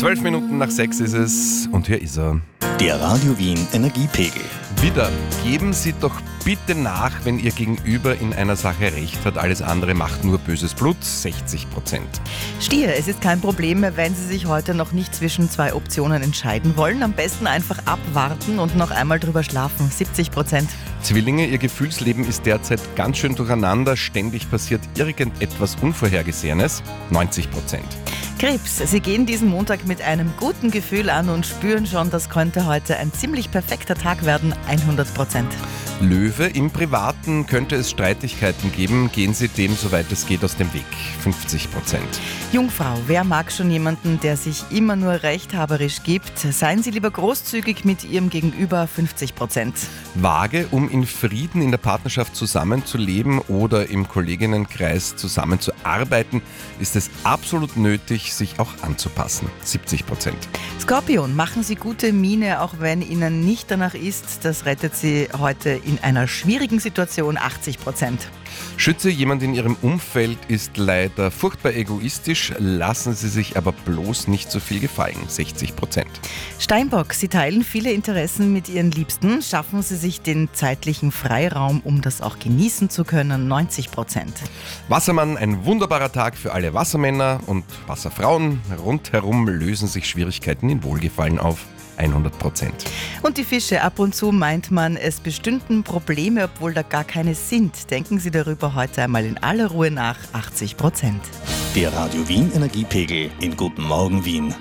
6:12 ist es und hier ist er. Der Radio Wien Energiepegel. Wieder, geben Sie doch bitte nach, wenn Ihr Gegenüber in einer Sache recht hat. Alles andere macht nur böses Blut, 60%. Stier, es ist kein Problem, wenn Sie sich heute noch nicht zwischen zwei Optionen entscheiden wollen. Am besten einfach abwarten und noch einmal drüber schlafen, 70%. Zwillinge, Ihr Gefühlsleben ist derzeit ganz schön durcheinander. Ständig passiert irgendetwas Unvorhergesehenes, 90%. Krebs, Sie gehen diesen Montag mit einem guten Gefühl an und spüren schon, das könnte heute ein ziemlich perfekter Tag werden, 100%. Löwe, im Privaten könnte es Streitigkeiten geben. Gehen Sie dem, soweit es geht, aus dem Weg, 50%. Jungfrau, wer mag schon jemanden, der sich immer nur rechthaberisch gibt? Seien Sie lieber großzügig mit Ihrem Gegenüber, 50%. Waage, um in Frieden in der Partnerschaft zusammenzuleben oder im Kolleginnenkreis zusammenzuarbeiten, ist es absolut nötig, sich auch anzupassen, 70%. Skorpion, machen Sie gute Miene, auch wenn Ihnen nicht danach ist. Das rettet Sie heute in einer schwierigen Situation, 80%. Schütze, jemand in Ihrem Umfeld ist leider furchtbar egoistisch, lassen Sie sich aber bloß nicht so viel gefallen, 60%. Steinbock, Sie teilen viele Interessen mit Ihren Liebsten, schaffen Sie sich den zeitlichen Freiraum, um das auch genießen zu können, 90%. Wassermann, ein wunderbarer Tag für alle Wassermänner und Wasserfrauen. Rundherum lösen sich Schwierigkeiten in Wohlgefallen auf, 100%. Und die Fische, ab und zu meint man, es bestünden Probleme, obwohl da gar keine sind. Denken Sie darüber heute einmal in aller Ruhe nach, 80%. Der Radio Wien Energiepegel in Guten Morgen Wien.